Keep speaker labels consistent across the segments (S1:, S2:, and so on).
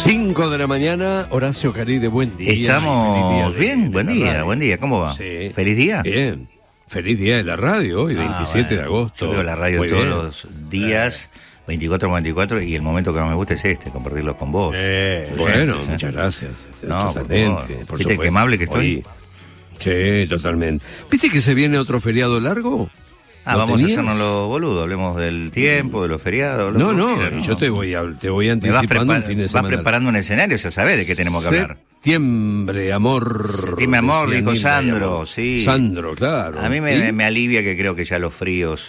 S1: 5 de la mañana, Horacio Caride, buen día.
S2: Estamos bien, buen día, ¿cómo va?
S1: Sí.
S2: ¿Feliz día?
S1: Bien, feliz día de la radio, hoy 27 de agosto.
S2: Yo veo la radio
S1: Muy
S2: todos
S1: bien.
S2: los días, 24/24, y el momento que más me gusta es compartirlo con vos.
S1: Bueno,
S2: Sí.
S1: muchas gracias.
S2: No,
S1: Totalmente,
S2: por
S1: por
S2: ¿viste
S1: supuesto.
S2: qué amable que estoy?
S1: Oye, sí, totalmente. ¿Viste que se viene otro feriado largo? ¿Lo
S2: Vamos
S1: tenías?
S2: a hacernos los boludos, hablemos del tiempo, de los feriados. lo que
S1: No,
S2: quieras,
S1: yo te voy
S2: Me vas,
S1: anticipando un fin de
S2: vas
S1: semana.
S2: preparando un escenario, ya sabés de qué tenemos que hablar.
S1: Septiembre, amor.
S2: Septiembre, amor,
S1: decía
S2: dijo
S1: Nilda,
S2: Sandro,
S1: amor.
S2: sí.
S1: Sandro, claro.
S2: A mí
S1: ¿Sí?
S2: me alivia que creo que ya los fríos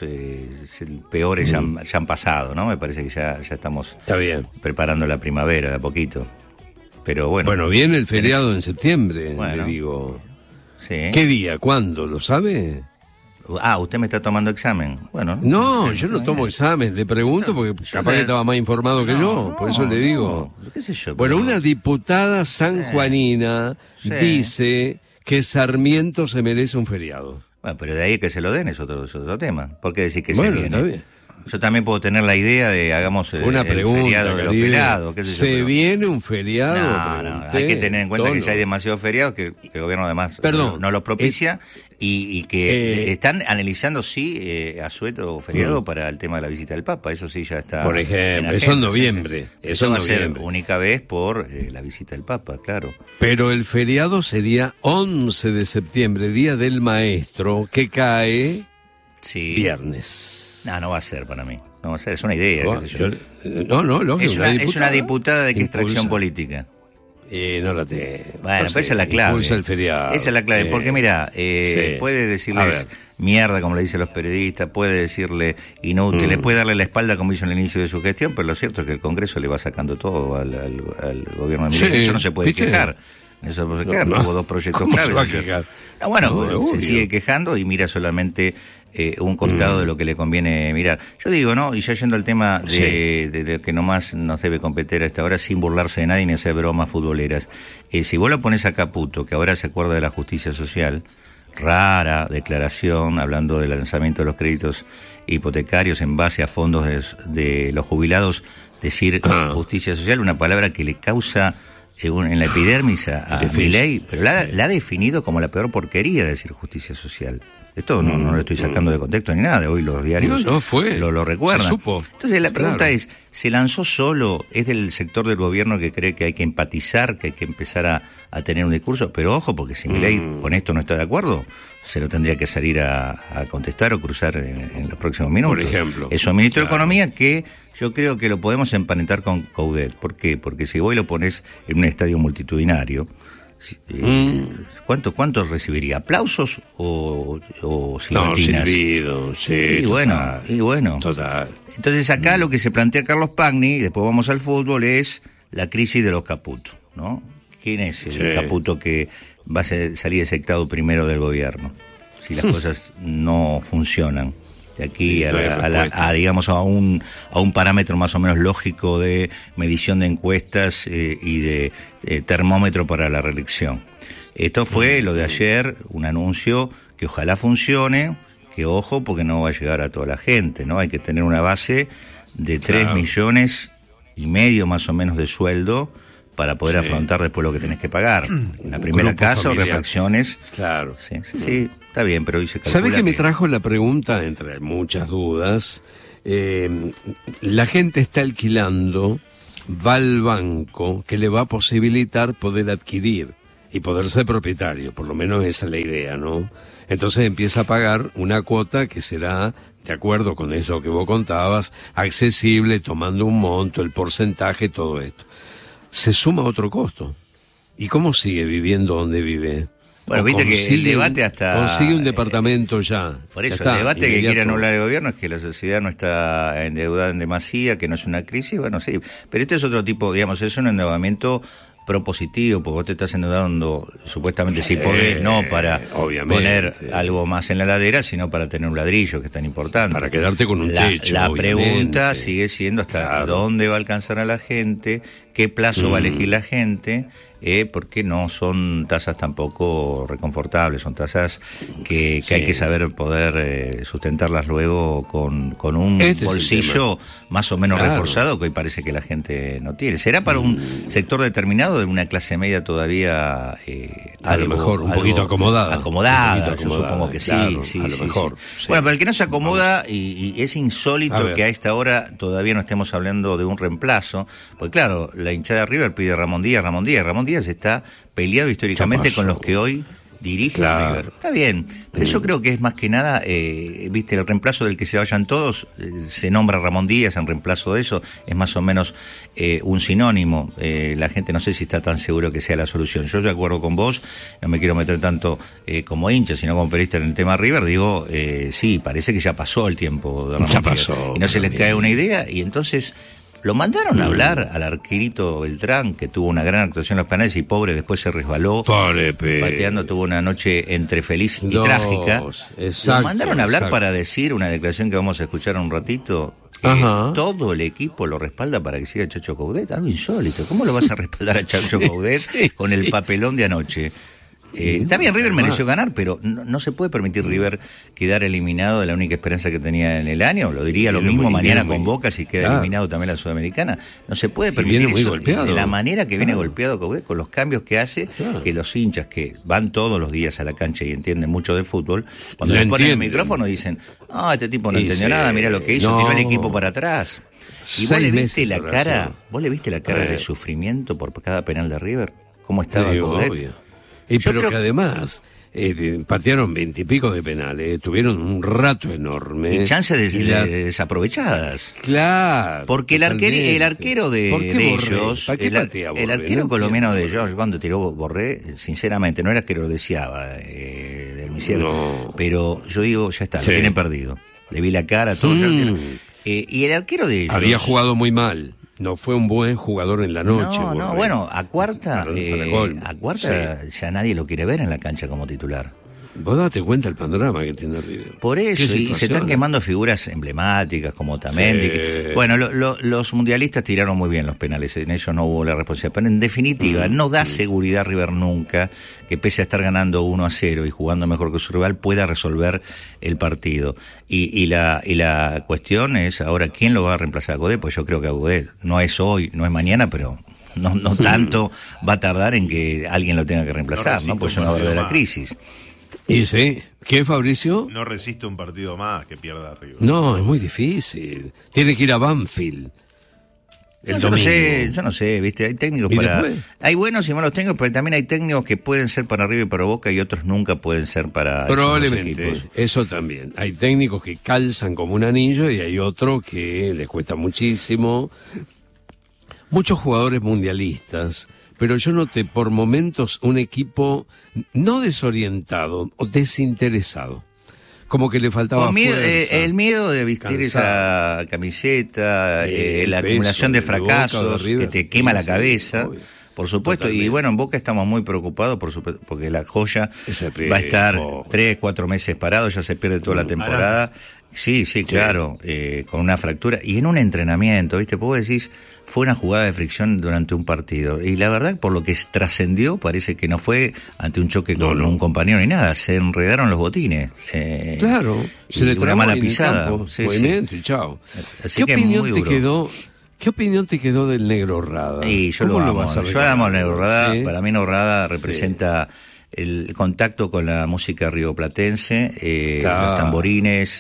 S2: peores ya han pasado, ¿no? Me parece que ya estamos
S1: Está bien.
S2: preparando la primavera de a poquito. Pero bueno.
S1: Bueno, viene el feriado en septiembre,
S2: Bueno.
S1: le digo.
S2: Sí.
S1: ¿Qué día? ¿Cuándo? ¿Lo sabe?
S2: Usted me está tomando examen. Bueno.
S1: No, yo no tomo examen, le pregunto porque capaz que estaba más informado que yo, por eso le digo.
S2: ¿Qué sé yo?
S1: Bueno,
S2: pero-
S1: una diputada sanjuanina
S2: Sí.
S1: dice que Sarmiento se merece un feriado.
S2: Bueno, pero de ahí que se lo den es otro tema. ¿Por qué decir que
S1: Bueno,
S2: se viene?
S1: está bien.
S2: Yo también puedo tener la idea de hagamos
S1: Una
S2: el
S1: pregunta,
S2: feriado de los
S1: Caribe.
S2: pelados. Qué sé yo,
S1: ¿Se
S2: pero-
S1: viene un feriado?
S2: No,
S1: Pregunté.
S2: hay que tener en cuenta que
S1: Tono.
S2: ya hay demasiados feriados que el gobierno además
S1: Perdón.
S2: no los propicia y que están analizando asueto o feriado para el tema de la visita del Papa. Eso sí ya está.
S1: Por
S2: en
S1: ejemplo,
S2: agenda.
S1: eso en noviembre.
S2: Eso va a ser
S1: noviembre.
S2: única vez por la visita del Papa, claro.
S1: Pero el feriado sería 11 de septiembre, Día del Maestro, que cae
S2: Sí.
S1: viernes.
S2: No va a ser para mí. No va a ser, es una idea. qué sé yo.
S1: No, lógico.
S2: Es una diputada de qué extracción
S1: impulsa.
S2: política.
S1: No la tengo.
S2: Bueno, pero esa es la clave.
S1: Impulsa el feriado.
S2: Esa es la clave, porque mira,
S1: sí.
S2: puede
S1: A
S2: decirles
S1: ver.
S2: mierda, como le dicen los periodistas, puede decirle inútiles, puede darle la espalda como hizo en el inicio de su gestión, pero lo cierto es que el Congreso le va sacando todo al gobierno de Milei.
S1: Sí,
S2: Eso no se puede
S1: ¿viste?
S2: quejar. Eso no se puede quejar, hubo dos proyectos
S1: ¿Cómo
S2: claves.
S1: se va a
S2: ayer.
S1: quejar?
S2: Bueno,
S1: No,
S2: pues, se
S1: obvio.
S2: sigue quejando y mira solamente un costado de lo que le conviene mirar. Yo digo, ¿no? Y ya yendo al tema de lo que nomás nos debe competir a esta hora, sin burlarse de nadie ni hacer bromas futboleras. Si vos lo pones a Caputo, que ahora se acuerda de la justicia social, rara declaración hablando del lanzamiento de los créditos hipotecarios en base a fondos de los jubilados, decir justicia social, una palabra que le causa en la epidermis a Milei, pero la ha definido como la peor porquería de decir justicia social. Esto no lo estoy sacando de contexto ni nada, hoy los diarios
S1: No, fue.
S2: lo recuerdan.
S1: Se supo.
S2: Entonces la pregunta
S1: Claro.
S2: es, ¿se lanzó solo? ¿Es del sector del gobierno que cree que hay que empatizar, que hay que empezar a tener un discurso? Pero ojo, porque si Milei con esto no está de acuerdo, se lo tendría que salir a contestar o cruzar en los próximos minutos.
S1: Por ejemplo.
S2: Eso, ministro de
S1: Claro.
S2: Economía, que yo creo que lo podemos emparentar con Coudet. ¿Por qué? Porque si vos lo pones en un estadio multitudinario, ¿cuánto recibiría? ¿Aplausos o
S1: No,
S2: silbatinas?
S1: silbido, sí.
S2: Y bueno.
S1: Total.
S2: Entonces acá lo que se plantea Carlos Pagni, y después vamos al fútbol, es la crisis de los Caputo, ¿no? ¿Quién es el
S1: Sí.
S2: Caputo que va a salir exectado primero del gobierno? Si las cosas no funcionan. De aquí
S1: No hay respuesta.
S2: digamos, a un parámetro más o menos lógico de medición de encuestas y de termómetro para la reelección. Esto fue lo de ayer, un anuncio que ojalá funcione, que ojo, porque no va a llegar a toda la gente, ¿no? Hay que tener una base de 3,5 millones más o menos de sueldo para poder afrontar después lo que tenés que pagar. En la primera
S1: grupo
S2: casa,
S1: familiar.
S2: refacciones.
S1: Claro.
S2: Sí, está bien, pero hoy se calcula
S1: ¿Sabe qué me
S2: que-
S1: trajo la pregunta, entre muchas dudas? La gente está alquilando, va al banco que le va a posibilitar poder adquirir y poder ser propietario, por lo menos esa es la idea, ¿no? Entonces empieza a pagar una cuota que será, de acuerdo con eso que vos contabas, accesible, tomando un monto, el porcentaje, todo esto. Se suma otro costo. ¿Y cómo sigue viviendo donde vive?
S2: Bueno,
S1: O
S2: viste que el
S1: consigue
S2: debate hasta...
S1: consigue un departamento ya.
S2: Por
S1: Ya
S2: eso,
S1: está,
S2: el debate que
S1: inmediato.
S2: quiere anular el gobierno es que la sociedad no está endeudada en demasía, que no es una crisis, bueno, sí. Pero este es otro tipo, digamos, es un endeudamiento propositivo, porque vos te estás endeudando supuestamente si podés, no para
S1: obviamente.
S2: poner algo más en la ladera, sino para tener un ladrillo, que es tan importante.
S1: Para quedarte con un techo,
S2: La
S1: obviamente.
S2: pregunta sigue siendo hasta
S1: Claro.
S2: dónde va a alcanzar a la gente, qué plazo va a elegir la gente porque no son tasas tampoco reconfortables, son tasas que hay que saber poder sustentarlas luego con un bolsillo más o menos reforzado, que hoy parece que la gente no tiene. ¿Será para un sector determinado de una clase media todavía
S1: a lo mejor un poquito acomodada?
S2: Yo supongo que
S1: claro,
S2: sí.
S1: A lo mejor. Sí.
S2: Bueno, para el que no se acomoda, y es insólito que a esta hora todavía no estemos hablando de un reemplazo, porque claro, la hinchada de River pide Ramón Díaz está peleado históricamente con los que hoy dirigen River. Está bien, pero yo creo que es más que nada, viste, el reemplazo del que se vayan todos, se nombra Ramón Díaz en reemplazo de eso, es más o menos un sinónimo. La gente no sé si está tan seguro que sea la solución. Yo de acuerdo con vos, no me quiero meter tanto como hincha, sino como periodista en el tema River, digo, sí, parece que ya pasó el tiempo de Ramón Díaz, y no se les cae una idea, y entonces lo mandaron a hablar al arquerito Beltrán, que tuvo una gran actuación en los penales y pobre, después se resbaló. Pateando, tuvo una noche entre feliz y trágica. Lo mandaron a hablar para decir una declaración que vamos a escuchar en un ratito, que todo el equipo lo respalda para que siga Chacho Coudet. Algo insólito. ¿Cómo lo vas a respaldar a Chacho Coudet con el papelón de anoche? Está bien, River mereció ganar, pero no se puede permitir River quedar eliminado de la única esperanza que tenía en el año. Lo diría lo mismo mañana con Boca si queda eliminado también la Sudamericana. No se puede permitir eso de la manera que viene golpeado Coudet, con los cambios que hace, que los hinchas que van todos los días a la cancha y entienden mucho de fútbol, cuando le ponen el micrófono dicen, este tipo no entendió nada, mira lo que hizo, tiró el equipo para atrás. ¿Y vos le viste la cara de sufrimiento por cada penal de River? ¿Cómo estaba Coudet?
S1: Obvio. Pero que además patearon 20 y pico de penales, tuvieron un rato enorme.
S2: Y chances desaprovechadas.
S1: Claro.
S2: Porque el arquero de ellos, el arquero colombiano de ellos, cuando tiró Borré, sinceramente, no era que lo deseaba del Misier, pero yo digo, ya está, lo tienen perdido. Le vi la cara, todo. Y el arquero de ellos
S1: había jugado muy mal. No fue un buen jugador en la noche.
S2: Bueno, a cuarta ya nadie lo quiere ver en la cancha como titular.
S1: Vos date cuenta el panorama que tiene River.
S2: Por eso, y se están quemando figuras emblemáticas como Otamendi. Bueno, los mundialistas tiraron muy bien los penales, en ellos no hubo la responsabilidad. Pero en definitiva, no da seguridad River nunca que pese a estar ganando 1-0 y jugando mejor que su rival, pueda resolver el partido. Y la cuestión es ahora, ¿quién lo va a reemplazar a Coudet? Pues yo creo que a Coudet no es hoy, no es mañana, pero no tanto va a tardar en que alguien lo tenga que reemplazar, ¿no? Pues es una verdadera crisis.
S1: Y sí, ¿qué, Fabricio?
S3: No resiste un partido más que pierda River.
S1: No, es muy difícil. Tiene que ir a Banfield.
S2: Yo no sé, viste, hay técnicos hay buenos y malos técnicos, pero también hay técnicos que pueden ser para River y para Boca y otros nunca pueden ser para
S1: probablemente
S2: esos equipos.
S1: Eso también. Hay técnicos que calzan como un anillo y hay otros que les cuesta muchísimo. Muchos jugadores mundialistas, pero yo noté por momentos un equipo no desorientado o desinteresado. Como que le faltaba fuerza.
S2: El miedo de vestir esa camiseta, la acumulación de fracasos que te quema la cabeza. Obvio. Por supuesto, totalmente. Y bueno, en Boca estamos muy preocupados porque la joya va a estar 3-4 meses parado, ya se pierde toda la temporada. Sí, claro, con una fractura y en un entrenamiento, ¿viste? Vos decís, fue una jugada de fricción durante un partido y la verdad, por lo que trascendió, parece que no fue ante un choque con un compañero ni nada, se enredaron los botines.
S1: Claro, se le
S2: una mala pisada.
S1: Movimiento y chao.
S2: Así ¿Qué opinión te quedó?
S1: ¿Qué opinión te quedó del Negro Rada?
S2: Yo lo amo al Negro Rada. ¿Sí? Para mí Negro Rada representa el contacto con la música rioplatense, los tamborines,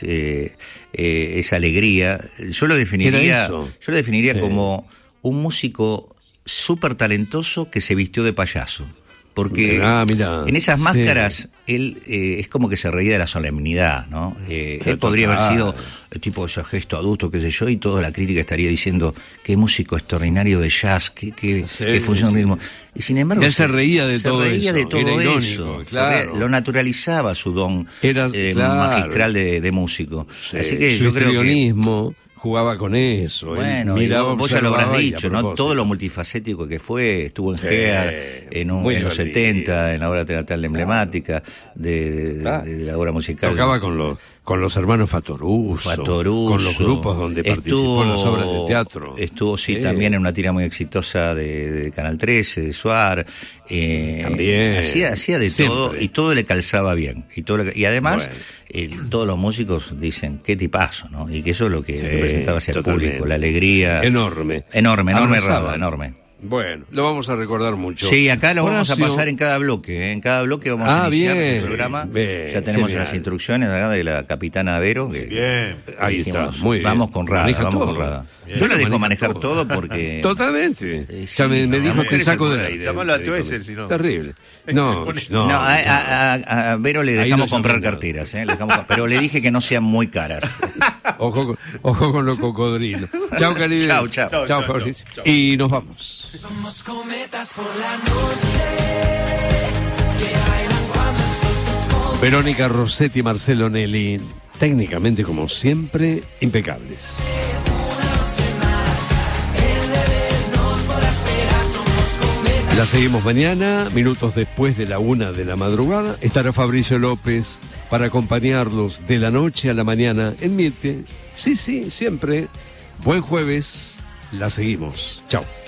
S2: esa alegría. Yo lo definiría como un músico súper talentoso que se vistió de payaso. Porque en esas máscaras él es como que se reía de la solemnidad, ¿no? Él podría haber sido el tipo de ese gesto adulto, qué sé yo, y toda la crítica estaría diciendo qué músico extraordinario de jazz, qué funciona el ritmo. Y sin embargo
S1: él se reía de todo eso.
S2: Era irónico, claro. Lo naturalizaba su don magistral de músico.
S1: Así que yo creo que jugaba con eso.
S2: Bueno,
S1: miraba,
S2: vos ya lo habrás
S1: observaba y
S2: dicho,
S1: a
S2: ¿no?
S1: propósito.
S2: Todo lo multifacético que fue, estuvo en
S1: Sí,
S2: GEAR, en
S1: muy
S2: los
S1: divertido.
S2: 70, en la obra teatral emblemática, de la obra musical.
S1: Tocaba con los hermanos Fatoruso, con los grupos donde participó en las obras de teatro.
S2: Estuvo, sí, también en una tira muy exitosa de Canal 13, de Suar.
S1: También.
S2: Hacía de
S1: Siempre.
S2: todo, y todo le calzaba bien. Y además,
S1: Bueno.
S2: todos los músicos dicen, qué tipazo, ¿no? Y que eso es lo que
S1: Sí,
S2: representaba hacia el
S1: totalmente.
S2: público, la alegría.
S1: Enorme.
S2: Enorme,
S1: Abrazaba.
S2: Rada, enorme.
S1: Bueno, lo vamos a recordar mucho.
S2: Sí, acá lo vamos a
S1: Horacio.
S2: pasar en cada bloque. En cada bloque vamos a iniciar
S1: bien,
S2: el programa.
S1: bien,
S2: Ya tenemos
S1: genial.
S2: las instrucciones acá de la capitana Vero. Que
S3: Bien.
S1: Ahí
S2: dijimos,
S1: está, muy bien.
S2: Vamos con Rada,
S1: Maneja
S2: vamos
S1: todo.
S2: con Rada.
S3: Bien.
S2: Yo le dejo
S1: Maneja
S2: manejar
S1: todo.
S2: todo porque...
S1: Totalmente.
S2: Sí,
S1: Ya me
S2: no,
S1: dijo
S2: la
S1: que
S2: mujer es
S1: saco
S2: el
S1: del
S2: poder.
S1: aire.
S3: Llámalo a tu Excel, si no.
S1: Terrible. No,
S2: No,
S1: no.
S2: a Vero le
S1: Ahí
S2: dejamos
S1: no
S2: comprar
S1: sabía nada.
S2: carteras, pero le dije que no sean muy caras.
S1: Ojo con los cocodrilos. Chao, Caribe.
S2: Chao, chao.
S1: Chao,
S3: Chao,
S1: Fabricio.
S3: chao.
S1: Y nos vamos.
S4: Somos cometas por la noche que bailan cuando el sol se esconde.
S1: Verónica Rossetti y Marcelo Nelly, técnicamente como siempre, impecables. La seguimos mañana, minutos después de la 1 de la madrugada. Estará Fabricio López para acompañarlos de la noche a la mañana en Miete. Sí, siempre. Buen jueves. La seguimos. Chao.